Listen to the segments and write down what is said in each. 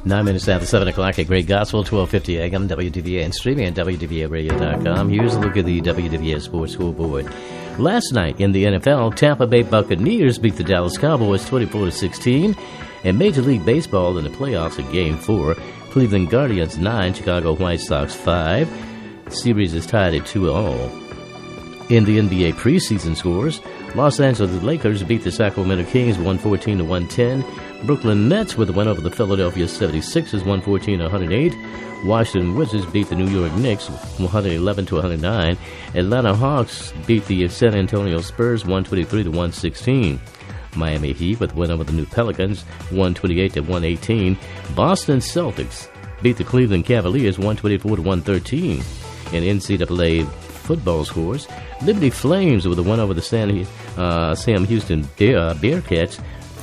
9 minutes after 7 o'clock at Great Gospel, 1250 AM, WDVA, and streaming at WDVAradio.com. Here's a look at the WDVA Sports Scoreboard. Last night in the NFL, Tampa Bay Buccaneers beat the Dallas Cowboys 24-16. In Major League Baseball in the playoffs in Game 4, Cleveland Guardians 9, Chicago White Sox 5. The series is tied at 2-all. In the NBA preseason scores, Los Angeles Lakers beat the Sacramento Kings 114-110. Brooklyn Nets with a win over the Philadelphia 76ers 114-108. Washington Wizards beat the New York Knicks 111-109. Atlanta Hawks beat the San Antonio Spurs 123-116. Miami Heat with a win over the New Pelicans 128-118. Boston Celtics beat the Cleveland Cavaliers 124-113. In NCAA football scores, Liberty Flames with a win over the Sam Houston Bearcats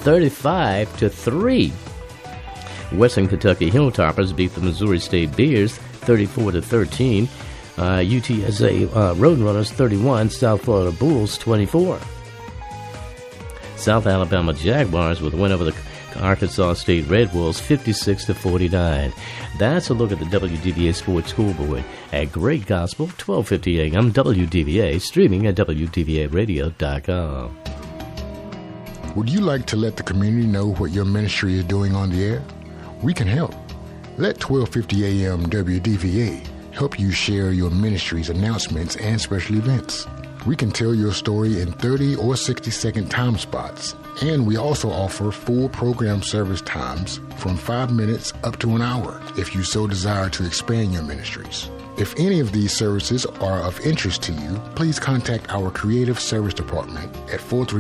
35-3. Western Kentucky Hilltoppers beat the Missouri State Bears 34-13. UTSA Roadrunners 31, South Florida Bulls 24. South Alabama Jaguars with a win over the Arkansas State Red Wolves 56-49. That's a look at the WDVA Sports Scoreboard at Great Gospel, 1250 AM, WDVA, streaming at WDVAradio.com. Would you like to let the community know what your ministry is doing on the air? We can help. Let 1250 AM WDVA help you share your ministry's announcements and special events. We can tell your story in 30 or 60-second time spots, and we also offer full program service times from 5 minutes up to an hour if you so desire to expand your ministries. If any of these services are of interest to you, please contact our Creative Service Department at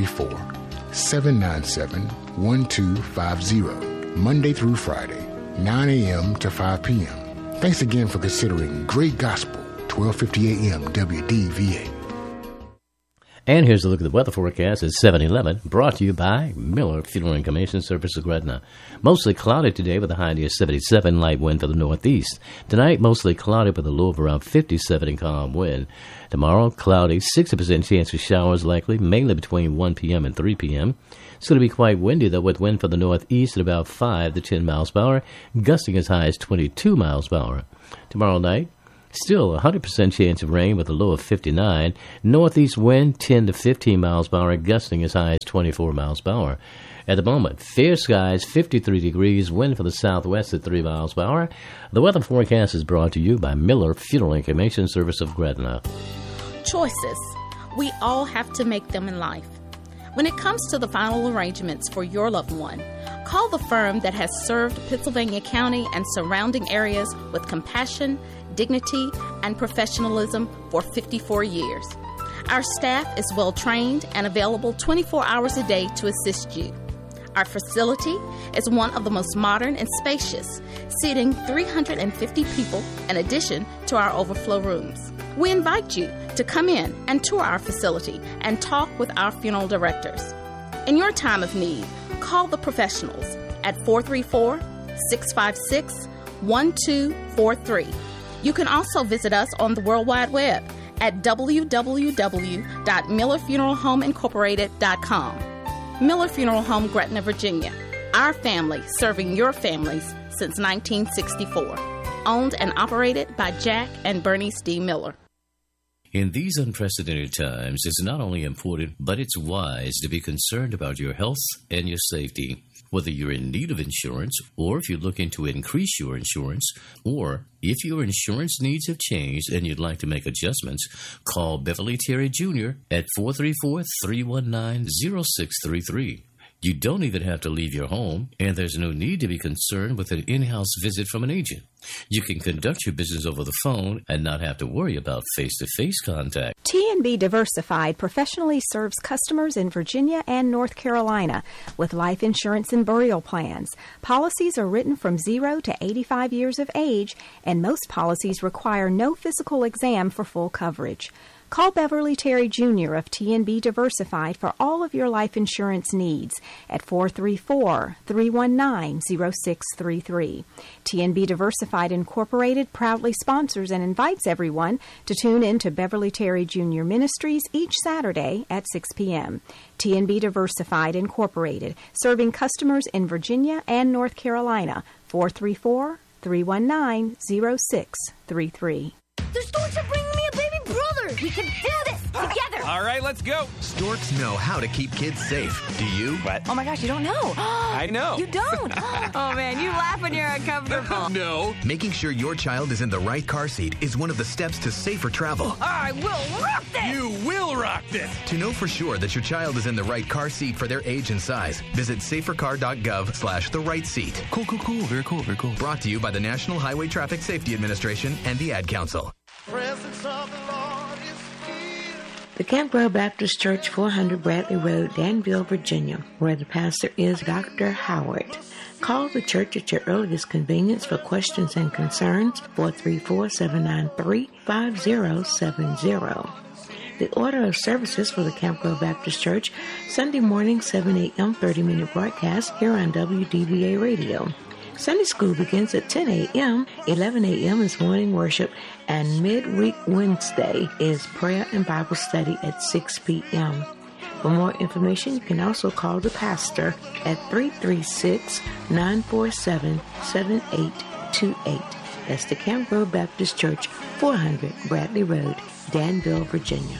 434-797-1250, Monday through Friday, 9 a.m. to 5 p.m. Thanks again for considering Great Gospel, 1250 AM WDVA. And here's a look at the weather forecast at 7:11, brought to you by Miller Funeral and Cremation Service of Gretna. Mostly cloudy today with a high near 77, light wind for the northeast. Tonight, mostly cloudy with a low of around 57 and calm wind. Tomorrow, cloudy, 60% chance of showers likely, mainly between 1 p.m. and 3 p.m. It's going to be quite windy, though, with wind for the northeast at about 5 to 10 miles per hour, gusting as high as 22 miles per hour. Tomorrow night, still a 100% chance of rain with a low of 59. Northeast wind 10 to 15 miles per hour, gusting as high as 24 miles per hour. At the moment, fair skies, 53 degrees, wind for the southwest at 3 miles per hour. The weather forecast is brought to you by Miller Funeral and Cremation Service of Gretna. Choices. We all have to make them in life. When it comes to the final arrangements for your loved one, call the firm that has served Pittsylvania County and surrounding areas with compassion, dignity, and professionalism for 54 years. Our staff is well trained and available 24 hours a day to assist you. Our facility is one of the most modern and spacious, seating 350 people in addition to our overflow rooms. We invite you to come in and tour our facility and talk with our funeral directors. In your time of need, call the professionals at 434-656-1243. You can also visit us on the World Wide Web at www.millerfuneralhomeincorporated.com. Miller Funeral Home, Gretna, Virginia. Our family serving your families since 1964. Owned and operated by Jack and Bernice D. Miller. In these unprecedented times, it's not only important, but it's wise to be concerned about your health and your safety. Whether you're in need of insurance, or if you're looking to increase your insurance, or if your insurance needs have changed and you'd like to make adjustments, call Beverly Terry Jr. at 434-319-0633. You don't even have to leave your home, and there's no need to be concerned with an in-house visit from an agent. You can conduct your business over the phone and not have to worry about face-to-face contact. T&B Diversified professionally serves customers in Virginia and North Carolina with life insurance and burial plans. Policies are written from 0 to 85 years of age, and most policies require no physical exam for full coverage. Call Beverly Terry Jr. of TNB Diversified for all of your life insurance needs at 434-319-0633. TNB Diversified Incorporated proudly sponsors and invites everyone to tune in to Beverly Terry Jr. Ministries each Saturday at 6 p.m. TNB Diversified Incorporated, serving customers in Virginia and North Carolina. 434-319-0633. The Storks are bringing me a baby brother. We can do this together. All right, let's go. Storks know how to keep kids safe. Do you? What? Oh my gosh, you don't know. I know. You don't. Oh man, you laugh when you're uncomfortable. No. Making sure your child is in the right car seat is one of the steps to safer travel. I will rock this. You will rock this. To know for sure that your child is in the right car seat for their age and size, visit safercar.gov/the right seat. Cool. Very cool. Brought to you by the National Highway Traffic Safety Administration and the Ad Council. The Campground Baptist Church, 400 Bradley Road, Danville, Virginia, where the pastor is Dr. Howard. Call the church at your earliest convenience for questions and concerns, 434-793-5070. The order of services for the Campground Baptist Church, Sunday morning, 7 a.m., 30-minute broadcast here on WDVA Radio. Sunday school begins at 10 a.m., 11 a.m. is morning worship, and midweek Wednesday is prayer and Bible study at 6 p.m. For more information, you can also call the pastor at 336-947-7828. That's the Campground Baptist Church, 400 Bradley Road, Danville, Virginia.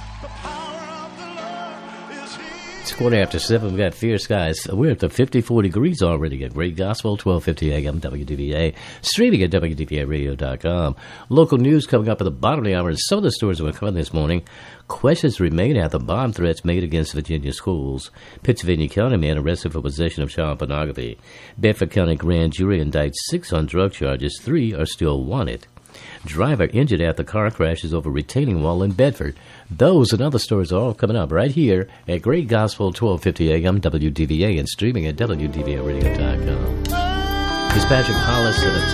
It's 7:15. We've got Fierce Skies. We're at the 54 degrees already at Great Gospel, 1250 AM WDVA. Streaming at WDVAradio.com. Local news coming up at the bottom of the hour. Some of the stories that were coming this morning. Questions remain after bomb threats made against Virginia schools. Pittsylvania County man arrested for possession of child pornography. Bedford County grand jury indicts 6 on drug charges. 3 are still wanted. Driver injured after car crashes over retaining wall in Bedford. Those and other stories are all coming up right here at Great Gospel, 1250 AM WDVA, and streaming at WDVAradio.com. It's Patrick Hollis and a